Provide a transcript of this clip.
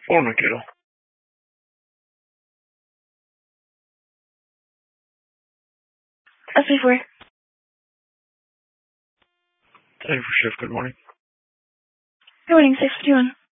Uno quiero. Así fue. Thank you for shift. Good morning. Good morning, 651.